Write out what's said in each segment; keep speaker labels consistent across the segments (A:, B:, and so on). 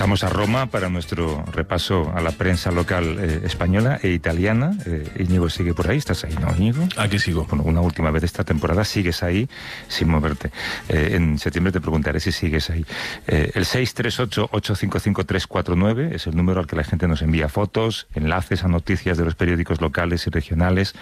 A: Pasamos a Roma para nuestro repaso a la prensa local española e italiana. Íñigo sigue por ahí. ¿Estás ahí, no, Íñigo?
B: Aquí sigo.
A: Bueno, una última vez esta temporada sigues ahí sin moverte. En septiembre te preguntaré si sigues ahí. El 638-855-349 es el número al que la gente nos envía fotos, enlaces a noticias de los periódicos locales y regionales.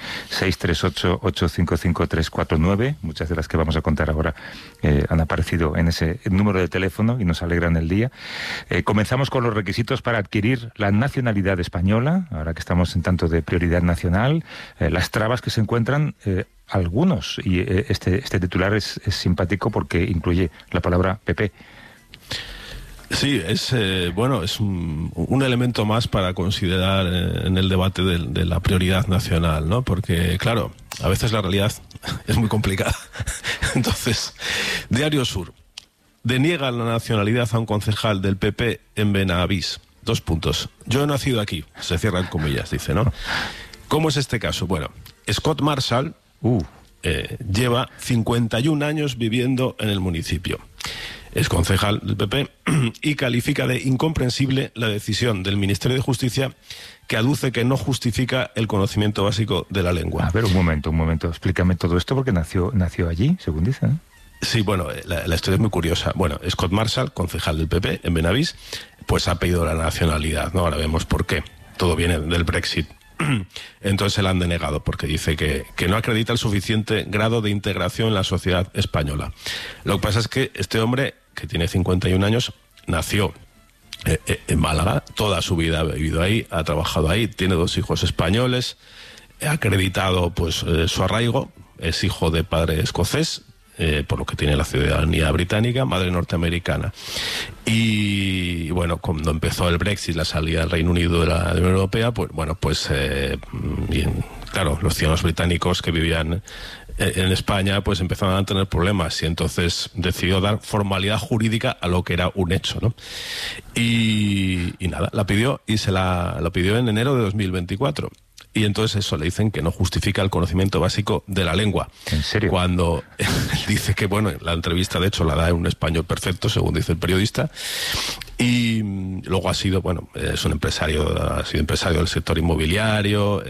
A: 638-855-349. Muchas de las que vamos a contar ahora han aparecido en ese número de teléfono y nos alegran el día. Comenzamos con los requisitos para adquirir la nacionalidad española, ahora que estamos en tanto de prioridad nacional, las trabas que se encuentran algunos, y este titular es simpático porque incluye la palabra PP.
B: Sí, es un elemento más para considerar en el debate de la prioridad nacional, ¿no? Porque, claro, a veces la realidad es muy complicada. Entonces, Diario Sur. Deniega la nacionalidad a un concejal del PP en Benavís. 2 puntos. Yo he nacido aquí. Se cierran comillas, dice, ¿no? ¿Cómo es este caso? Bueno, Scott Marshall lleva 51 años viviendo en el municipio. Es concejal del PP y califica de incomprensible la decisión del Ministerio de Justicia que aduce que no justifica el conocimiento básico de la lengua.
A: A ver, un momento. Explícame todo esto porque nació allí, según dicen, ¿eh?
B: Sí, bueno, la historia es muy curiosa. Bueno, Scott Marshall, concejal del PP en Benavís, pues ha pedido la nacionalidad, ¿no? Ahora vemos por qué. Todo viene del Brexit. Entonces se la han denegado porque dice que no acredita el suficiente grado de integración en la sociedad española. Lo que pasa es que este hombre, que tiene 51 años, nació en Málaga, toda su vida ha vivido ahí, ha trabajado ahí, tiene 2 hijos españoles, ha acreditado pues su arraigo, es hijo de padre escocés, por lo que tiene la ciudadanía británica, madre norteamericana. Y bueno, cuando empezó el Brexit, la salida del Reino Unido de la Unión Europea, pues bueno, claro, los ciudadanos británicos que vivían en España pues empezaron a tener problemas y entonces decidió dar formalidad jurídica a lo que era un hecho, ¿no? Y nada, la pidió y lo pidió en enero de 2024. Y entonces eso, le dicen que no justifica el conocimiento básico de la lengua.
A: ¿En serio?
B: Cuando él dice que, bueno, la entrevista de hecho la da en un español perfecto, según dice el periodista, y luego es un empresario, ha sido empresario del sector inmobiliario,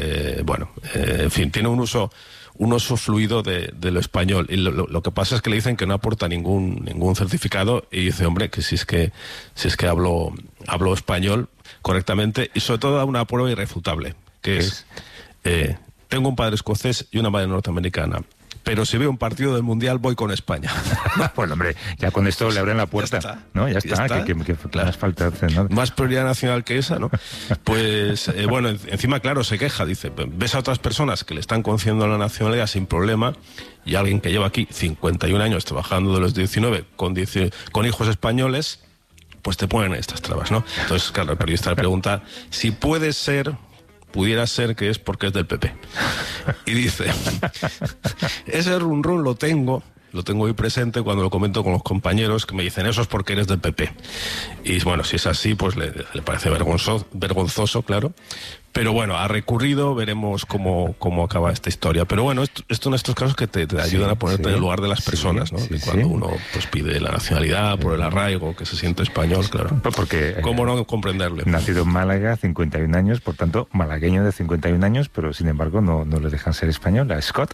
B: en fin, tiene un uso fluido de lo español. Y lo que pasa es que le dicen que no aporta ningún certificado y dice, hombre, que si es que hablo español correctamente y sobre todo da una prueba irrefutable, que es tengo un padre escocés y una madre norteamericana, pero si veo un partido del Mundial voy con España.
A: Pues hombre, ya con esto le abren la puerta, ¿no? Ya está. Que
B: claro.
A: Más falta hacer, ¿no?
B: Más prioridad nacional que esa, ¿no? Pues, encima, claro, se queja, dice, ves a otras personas que le están concediendo la nacionalidad sin problema y alguien que lleva aquí 51 años trabajando de los 19 con hijos españoles, pues te ponen estas trabas, ¿no? Entonces, claro, el periodista le pregunta si pudiera ser que es porque es del PP. Y dice, ese run lo tengo muy presente cuando lo comento con los compañeros que me dicen, eso es porque eres del PP. Y bueno, si es así, pues le parece vergonzoso, claro. Pero bueno, ha recurrido, veremos cómo acaba esta historia. Pero bueno, esto en estos casos que te ayudan a ponerte en el lugar de las personas, ¿no? Cuando uno pues pide la nacionalidad por el arraigo, que se siente español, claro.
A: Porque,
B: ¿cómo no comprenderle?
A: Nacido en Málaga, 51 años, por tanto, malagueño de 51 años, pero sin embargo no le dejan ser español a Scott.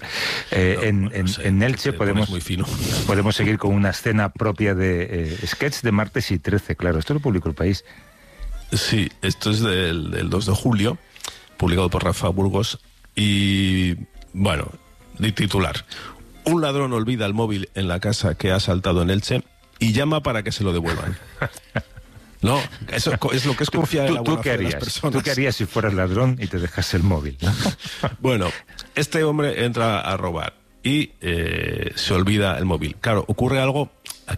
A: En Elche podemos seguir con una escena propia de sketch de Martes y 13, claro. Esto lo publicó El País.
B: Sí, esto es del 2 de julio, publicado por Rafa Burgos, y bueno, de titular: un ladrón olvida el móvil en la casa que ha asaltado en Elche y llama para que se lo devuelvan. No, eso es lo que es confiar en la buena fe de las personas.
A: ¿Tú qué harías si fueras ladrón y te dejas el móvil, ¿no?
B: Bueno, este hombre entra a robar y se olvida el móvil. Claro, ocurre algo...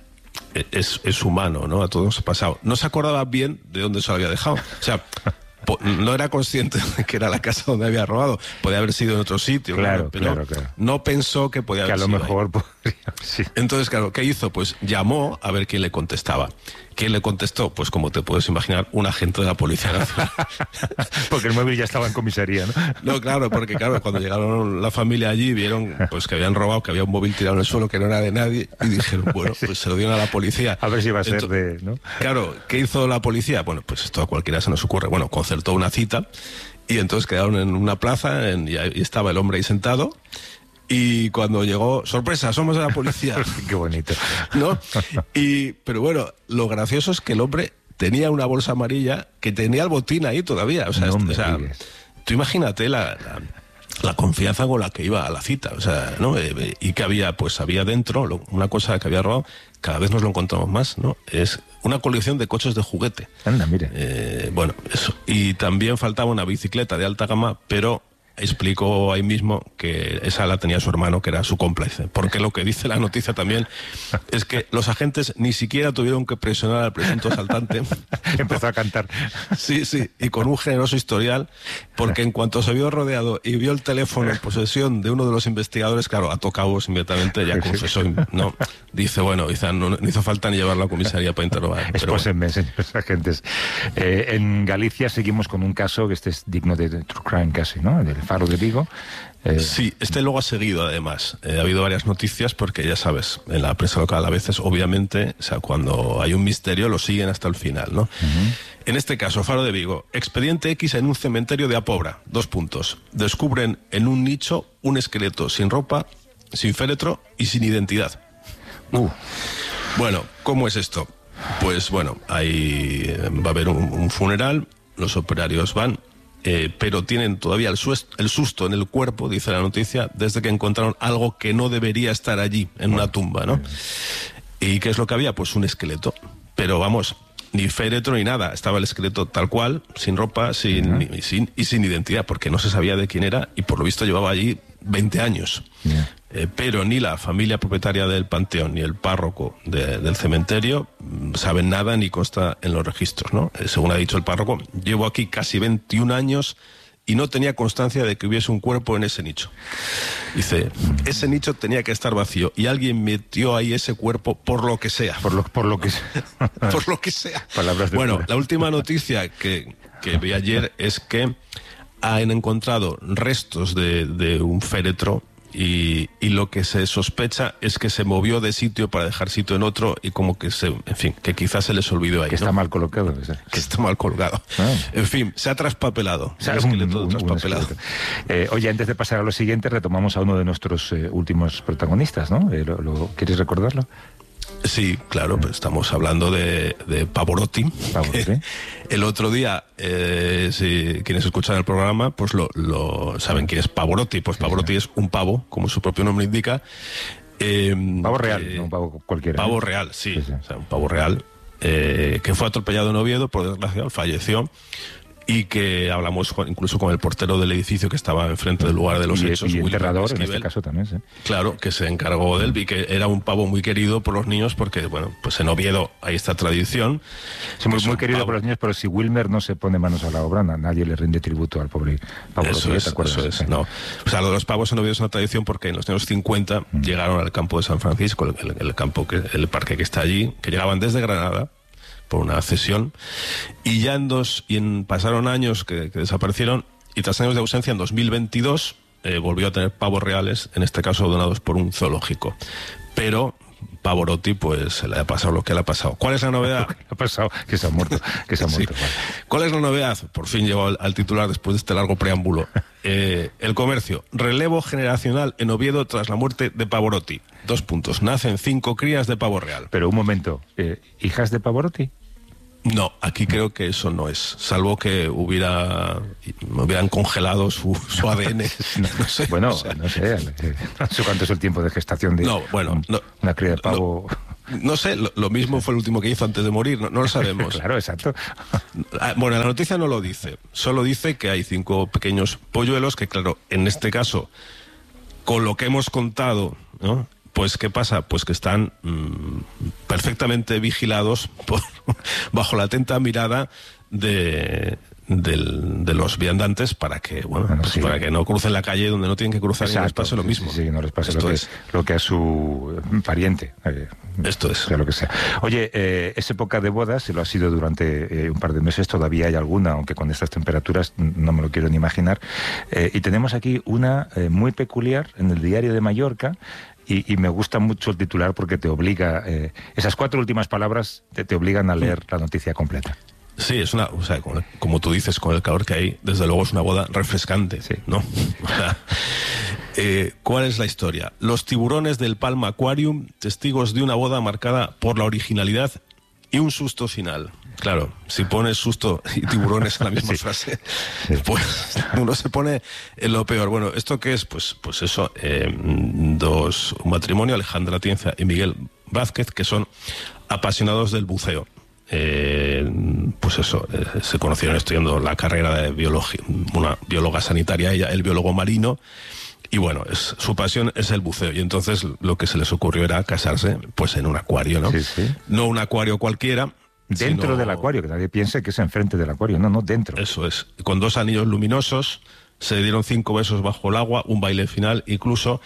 B: Es humano, ¿no? A todos nos ha pasado. No se acordaba bien de dónde se lo había dejado. O sea, no era consciente de que era la casa donde había robado. Podía haber sido en otro sitio.
A: Claro.
B: No pensó que podía haber sido
A: a lo mejor podría Sí.
B: Entonces, claro, ¿qué hizo? Pues llamó a ver quién le contestaba. ¿Quién le contestó? Pues como te puedes imaginar, un agente de la Policía Nacional.
A: Porque el móvil ya estaba en comisaría, ¿no?
B: No, claro, porque claro, cuando llegaron la familia allí, vieron pues que habían robado, que había un móvil tirado en el suelo, que no era de nadie, y dijeron, bueno, pues se lo dieron a la policía.
A: A ver si va a ser de... ¿no?
B: Claro, ¿qué hizo la policía? Bueno, pues esto a cualquiera se nos ocurre. Bueno, concertó una cita, y entonces quedaron en una plaza, y ahí estaba el hombre ahí sentado, y cuando llegó, sorpresa, somos de la policía.
A: Qué bonito.
B: ¿No? Pero bueno, lo gracioso es que el hombre tenía una bolsa amarilla que tenía el botín ahí todavía. O sea,
A: No
B: tú imagínate la confianza con la que iba a la cita. O sea, ¿no? Y que había, pues había dentro, una cosa que había robado, cada vez nos lo encontramos más, ¿no? Es una colección de coches de juguete.
A: Anda, mire.
B: Bueno, eso. Y también faltaba una bicicleta de alta gama, pero explicó ahí mismo que esa la tenía su hermano, que era su cómplice. Porque lo que dice la noticia también es que los agentes ni siquiera tuvieron que presionar al presunto asaltante.
A: Empezó a cantar.
B: Sí, y con un generoso historial, porque en cuanto se vio rodeado y vio el teléfono en posesión de uno de los investigadores, claro, ató cabos inmediatamente, ya confesó, ¿no? Dice, no hizo falta ni llevarlo a la comisaría para interrogar.
A: Expósenme, señores agentes. En Galicia seguimos con un caso que este es digno de true crime casi, ¿no? Del Faro de Vigo.
B: Sí, este luego ha seguido además. Ha habido varias noticias porque ya sabes, en la prensa local a veces, obviamente, o sea, cuando hay un misterio lo siguen hasta el final, ¿no? En este caso, Faro de Vigo, expediente X en un cementerio de Apobra, 2 puntos. Descubren en un nicho un esqueleto sin ropa, sin féretro y sin identidad. Bueno, ¿cómo es esto? Pues bueno, va a haber un funeral, los operarios van, pero tienen todavía el susto en el cuerpo, dice la noticia, desde que encontraron algo que no debería estar allí, en una tumba, ¿no? ¿Y qué es lo que había? Pues un esqueleto. Pero vamos, ni féretro ni nada, estaba el esqueleto tal cual, sin ropa, sin identidad, porque no se sabía de quién era y por lo visto llevaba allí 20 años. Pero ni la familia propietaria del panteón ni el párroco del cementerio saben nada ni consta en los registros, ¿no? Según ha dicho el párroco, llevo aquí casi 21 años y no tenía constancia de que hubiese un cuerpo en ese nicho. Dice, ese nicho tenía que estar vacío y alguien metió ahí ese cuerpo por lo que sea.
A: Por lo que sea.
B: Por lo que sea.
A: Bueno,
B: cura. La última noticia que vi ayer es que han encontrado restos de un féretro y lo que se sospecha es que se movió de sitio para dejar sitio en otro y como que que quizás se les olvidó ahí.
A: Que está mal colocado.
B: Que está mal colgado. En fin, se ha traspapelado.
A: O sea, un esqueleto traspapelado. Oye, antes de pasar a lo siguiente, retomamos a uno de nuestros últimos protagonistas, ¿no? ¿Quieres recordarlo?
B: Sí, claro, pues estamos hablando de Pavarotti. El otro día, si quienes escuchan el programa, pues lo saben quién es Pavarotti. Pues Pavarotti es un pavo, como su propio nombre indica.
A: Pavo real, no un pavo cualquiera.
B: Pavo real, sí. O sea, un pavo real que fue atropellado en Oviedo, por desgracia, falleció. Y que hablamos incluso con el portero del edificio que estaba enfrente del lugar de los hechos.
A: Y enterrador, en este caso también, sí.
B: Claro, que se encargó de él y que era un pavo muy querido por los niños porque, bueno, pues en Oviedo hay esta tradición.
A: Sí, muy querido por los niños, pero si Wilmer no se pone manos a la obra, nadie le rinde tributo al pobre pavo.
B: Eso es. No. O sea, lo de los pavos en Oviedo es una tradición porque en los años 50 llegaron al campo de San Francisco, el parque que está allí, que llegaban desde Granada, por una cesión, y ya pasaron años que desaparecieron, y tras años de ausencia, en 2022 volvió a tener pavos reales, en este caso donados por un zoológico. Pero Pavarotti, pues se le ha pasado lo que le ha pasado. ¿Cuál es la novedad?
A: Ha pasado, que se ha muerto. Sí. Vale.
B: ¿Cuál es la novedad? Por fin llegó al titular después de este largo preámbulo. El Comercio. Relevo generacional en Oviedo tras la muerte de Pavarotti. 2 puntos. Nacen 5 crías de pavo real.
A: Pero un momento, ¿hijas de Pavarotti?
B: No, aquí creo que eso no es, salvo que hubieran congelado su ADN.
A: No sé. Bueno, no sé cuánto es el tiempo de gestación de una cría de pavo.
B: No sé, lo mismo fue el último que hizo antes de morir, no lo sabemos.
A: Claro, exacto.
B: Bueno, la noticia no lo dice, solo dice que hay 5 pequeños polluelos que, claro, en este caso, con lo que hemos contado, ¿no? Pues, ¿qué pasa? Pues que están perfectamente vigilados bajo la atenta mirada de de los viandantes para que, para que no crucen la calle donde no tienen que cruzar. Exacto. Y no les pase lo mismo.
A: Sí, no les pase lo que a su pariente.
B: Esto es.
A: Sea lo que sea. Oye, es época de bodas, y lo ha sido durante un par de meses, todavía hay alguna, aunque con estas temperaturas no me lo quiero ni imaginar. Y tenemos aquí una muy peculiar en el Diario de Mallorca, y me gusta mucho el titular porque te obliga, esas 4 últimas palabras te obligan a leer la noticia completa.
B: Sí, es una, como tú dices, con el calor que hay, desde luego es una boda refrescante, sí. ¿No? ¿Cuál es la historia? Los tiburones del Palma Aquarium, testigos de una boda marcada por la originalidad y un susto final. Claro, si pones susto y tiburones en la misma frase, pues uno se pone en lo peor. Bueno, ¿esto qué es? Pues eso, un matrimonio, Alejandra Atienza y Miguel Vázquez, que son apasionados del buceo. Se conocieron estudiando la carrera de biología, una bióloga sanitaria, ella, el biólogo marino. Y bueno, su pasión es el buceo. Y entonces lo que se les ocurrió era casarse pues en un acuario, ¿no? Sí. No un acuario cualquiera.
A: Dentro del acuario, que nadie piense que es enfrente del acuario. No, dentro.
B: Eso es. Con 2 anillos luminosos, se dieron 5 besos bajo el agua, un baile final, incluso...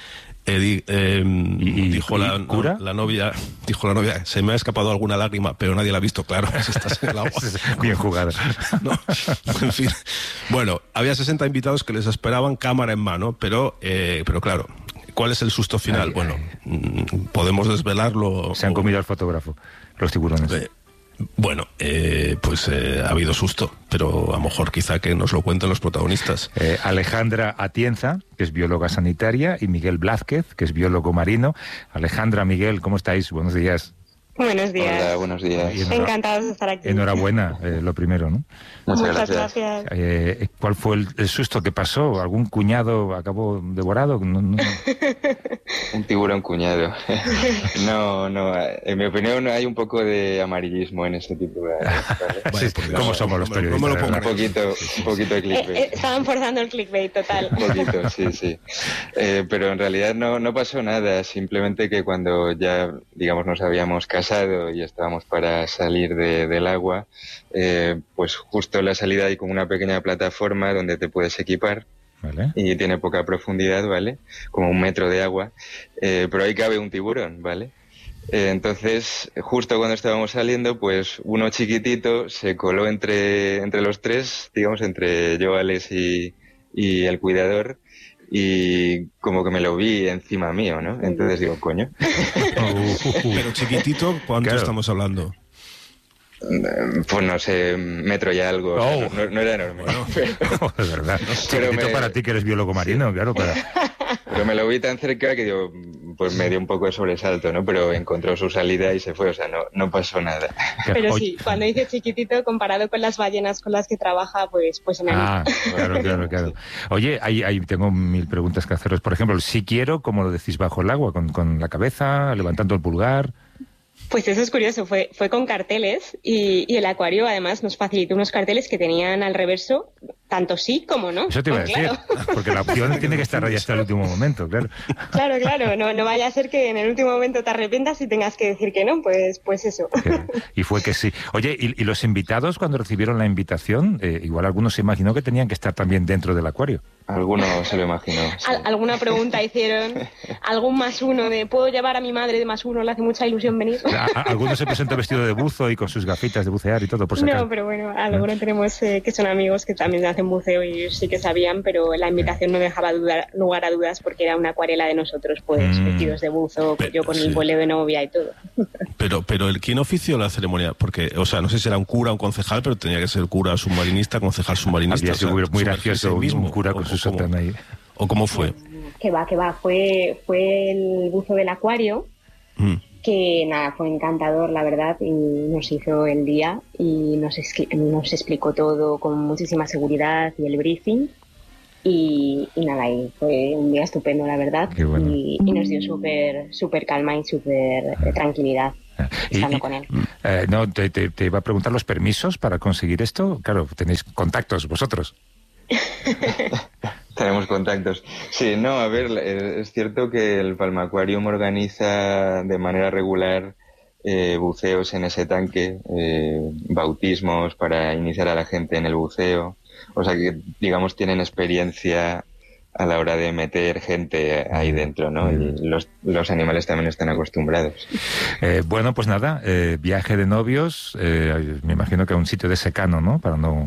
B: dijo la novia, se me ha escapado alguna lágrima, pero nadie la ha visto, claro, si estás en el agua.
A: Bien jugado.
B: No, en fin. Bueno, había 60 invitados que les esperaban cámara en mano, pero claro, ¿cuál es el susto final? Bueno, podemos desvelarlo.
A: Se han comido al fotógrafo, los tiburones.
B: Ha habido susto, pero a lo mejor quizá que nos lo cuenten los protagonistas.
A: Alejandra Atienza, que es bióloga sanitaria, y Miguel Blázquez, que es biólogo marino. Alejandra, Miguel, ¿cómo estáis? Buenos días.
C: Buenos días.
D: Hola, buenos días.
C: Encantados de estar aquí.
A: Enhorabuena, lo primero, ¿no?
C: Muchas gracias.
A: ¿Cuál fue el susto que pasó? ¿Algún cuñado acabó devorado? No.
D: Un tiburón cuñado. No, en mi opinión hay un poco de amarillismo en este tipo de...
A: ¿Cómo somos los periodistas?
D: Un poquito de clickbait.
C: Estaban forzando el clickbait, total.
D: Un poquito, sí. Pero en realidad no pasó nada, simplemente que cuando ya, digamos, nos habíamos casado y estábamos para salir del agua, pues justo en la salida hay como una pequeña plataforma donde te puedes equipar.
A: ¿Vale?
D: Y tiene poca profundidad, ¿vale? Como 1 metro de agua, pero ahí cabe un tiburón, ¿vale? Entonces, justo cuando estábamos saliendo, pues uno chiquitito se coló entre los 3, digamos, entre yo, Alex y el cuidador, y como que me lo vi encima mío, ¿no? Entonces digo, coño.
B: Pero chiquitito, ¿cuánto estamos hablando?
D: Pues no sé, 1 metro y algo.
A: Oh.
D: No era enorme.
A: Bueno, es verdad. Chiquitito para ti que eres biólogo marino, claro.
D: Pero me lo vi tan cerca que digo, pues me dio un poco de sobresalto, ¿no? Pero encontró su salida y se fue, o sea, no pasó nada.
C: Pero sí, cuando dice chiquitito, comparado con las ballenas con las que trabaja, pues enanito.
A: Claro. Oye, ahí tengo 1000 preguntas que haceros. Por ejemplo, si quiero, ¿cómo lo decís bajo el agua? ¿Con la cabeza, levantando el pulgar?
C: Pues eso es curioso, fue con carteles y el acuario además nos facilitó unos carteles que tenían al reverso tanto sí como no.
A: Eso te iba a decir, porque la opción tiene que estar ahí hasta el último momento, claro.
C: Claro, no vaya a ser que en el último momento te arrepientas y tengas que decir que no, pues eso.
A: Y fue que sí. Oye, ¿y los invitados cuando recibieron la invitación, igual algunos se imaginó que tenían que estar también dentro del acuario?
D: Alguno se lo imaginó. Sí.
C: ¿Alguna pregunta hicieron? ¿Algún +1 de puedo llevar a mi madre de +1? Le hace mucha ilusión venir.
A: Algunos se presentó vestido de buzo y con sus gafitas de bucear y todo, por si acaso.
C: No, pero bueno, algunos tenemos que son amigos que también hacen buceo y sí que sabían, pero la invitación no dejaba lugar a dudas porque era una acuarela de nosotros, pues vestidos de buzo, yo con el boleo de novia y todo.
B: Pero ¿quién ofició la ceremonia? Porque, o sea, no sé si era un cura, un concejal, pero tenía que ser cura submarinista, concejal submarinista.
A: Había sido muy gracioso un cura con su sotana ahí.
B: ¿O cómo fue?
C: Que va, fue el buzo del acuario, que nada, fue encantador, la verdad, y nos hizo el día y nos explicó todo con muchísima seguridad y el briefing. Y nada, y fue un día estupendo, la verdad, bueno. y nos dio súper calma y súper tranquilidad estando con él.
A: No, te iba a preguntar los permisos para conseguir esto. Claro, tenéis contactos vosotros.
D: Tenemos contactos. Sí, no, a ver, es cierto que el Palma Aquarium organiza de manera regular buceos en ese tanque, bautismos para iniciar a la gente en el buceo. O sea que, digamos, tienen experiencia a la hora de meter gente ahí dentro, ¿no? Y los animales también están acostumbrados.
A: Bueno, pues nada, viaje de novios, me imagino que a un sitio de secano, ¿no? Para no...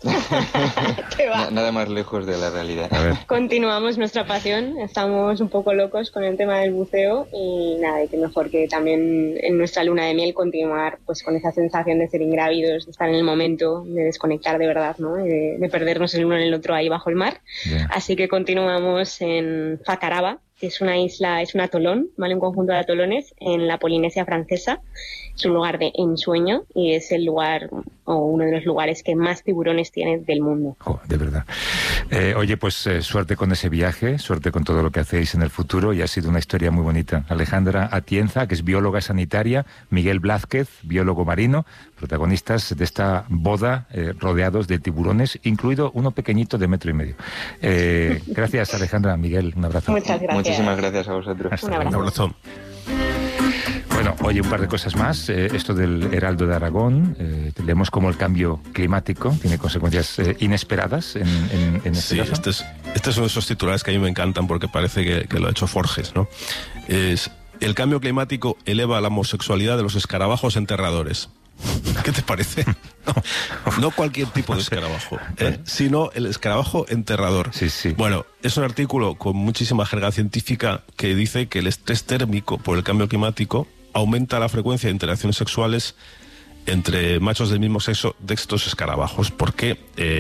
D: Nada más lejos de la realidad.
C: Continuamos nuestra pasión, estamos un poco locos con el tema del buceo y nada, y que mejor que también en nuestra luna de miel continuar pues con esa sensación de ser ingrávidos, de estar en el momento, de desconectar de verdad, ¿no? De perdernos el uno en el otro ahí bajo el mar. Yeah. Así que continuamos en Facaraba, que es una isla, es un atolón, ¿vale? Un conjunto de atolones en la Polinesia francesa. Es un lugar de ensueño y es el lugar o uno de los lugares que más tiburones tiene del mundo.
A: Oh, de verdad. Oye, pues suerte con ese viaje, suerte con todo lo que hacéis en el futuro y ha sido una historia muy bonita. Alejandra Atienza, que es bióloga sanitaria, Miguel Blázquez, biólogo marino, protagonistas de esta boda rodeados de tiburones, incluido uno pequeñito de 1,5 metros. Gracias, Alejandra. Miguel, un abrazo.
C: Muchas gracias.
D: Muchísimas gracias a vosotros.
C: Un abrazo.
A: Bueno, oye, un par de cosas más. Esto del Heraldo de Aragón, leemos como el cambio climático tiene consecuencias inesperadas en este caso.
B: Este es uno de esos titulares que a mí me encantan porque parece que lo ha hecho Forges, ¿no? Es: el cambio climático eleva la homosexualidad de los escarabajos enterradores. ¿Qué te parece? No cualquier tipo de escarabajo, sino el escarabajo enterrador.
A: Sí, sí.
B: Bueno, es un artículo con muchísima jerga científica que dice que el estrés térmico por el cambio climático aumenta la frecuencia de interacciones sexuales entre machos del mismo sexo de estos escarabajos, porque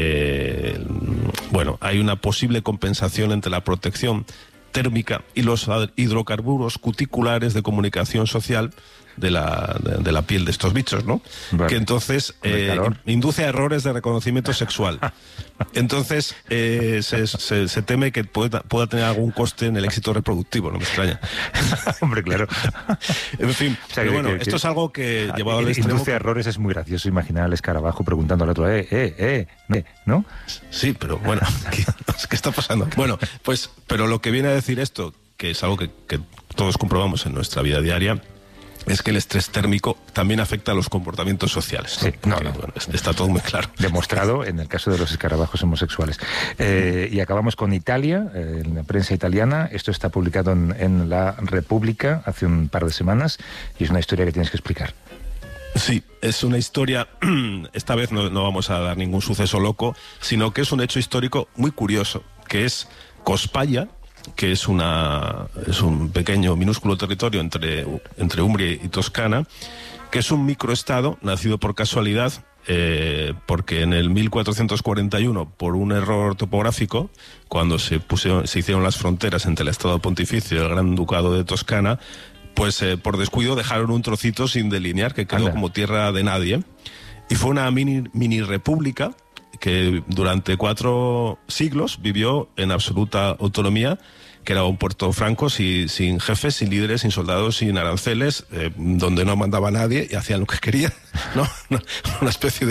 B: hay una posible compensación entre la protección térmica y los hidrocarburos cuticulares de comunicación social de la piel de estos bichos, ¿no? Vale. Que entonces induce a errores de reconocimiento sexual. Entonces se teme que pueda tener algún coste en el éxito reproductivo, no me extraña.
A: Hombre, claro.
B: En fin, o sea, pero bueno, esto es algo que llevado al extremo...
A: Induce a errores, es muy gracioso imaginar al escarabajo preguntando al otro, ¿no?
B: Sí, pero bueno, ¿qué está pasando? Bueno, pues, pero lo que viene a decir esto, que es algo que todos comprobamos en nuestra vida diaria, es que el estrés térmico también afecta a los comportamientos sociales, ¿no?
A: Sí,
B: Bueno, está todo muy claro.
A: Demostrado en el caso de los escarabajos homosexuales. Y acabamos con Italia, en la prensa italiana. Esto está publicado en La República hace un par de semanas y es una historia que tienes que explicar.
B: Sí, es una historia, esta vez no vamos a dar ningún suceso loco, sino que es un hecho histórico muy curioso, que es Cospaya, que es un pequeño, minúsculo territorio entre Umbria y Toscana, que es un microestado nacido por casualidad, porque en el 1441, por un error topográfico, cuando se hicieron las fronteras entre el Estado Pontificio y el Gran Ducado de Toscana, pues por descuido dejaron un trocito sin delinear, que quedó como tierra de nadie, y fue una mini república que durante 4 siglos vivió en absoluta autonomía, que era un puerto franco sin jefes, sin líderes, sin soldados, sin aranceles, donde no mandaba nadie y hacían lo que querían, ¿no? Una especie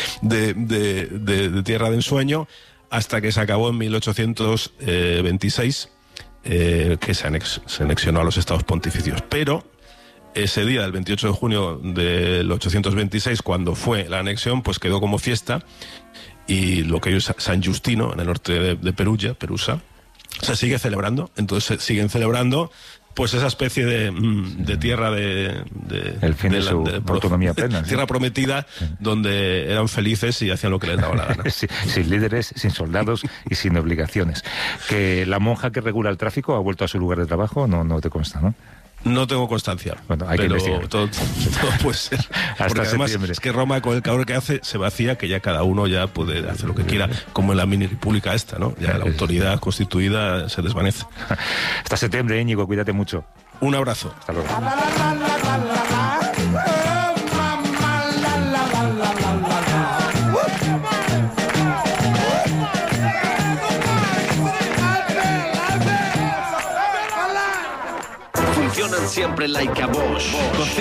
B: de tierra de ensueño, hasta que se acabó en 1826, que se anexionó a los estados pontificios. Pero ese día, el 28 de junio del 826, cuando fue la anexión, pues quedó como fiesta, y lo que hoy es San Justino, en el norte de Perusa, se sigue celebrando. Entonces siguen celebrando pues esa especie de tierra el
A: fin de su autonomía plena,
B: tierra prometida, donde eran felices y hacían lo que les daba la gana.
A: Sin líderes, sin soldados y sin obligaciones. Que la monja que regula el tráfico ha vuelto a su lugar de trabajo, no te consta, ¿no?
B: No tengo constancia.
A: Bueno, hay que investigar.
B: Todo puede ser.
A: Hasta
B: además
A: septiembre.
B: Es que Roma, con el calor que hace, se vacía, que ya cada uno ya puede hacer lo que quiera, como en la mini república esta, ¿no? Ya la autoridad constituida se desvanece.
A: Hasta septiembre, Íñigo, cuídate mucho.
B: Un abrazo.
A: Hasta luego.
E: Funcionan siempre like a Bosch.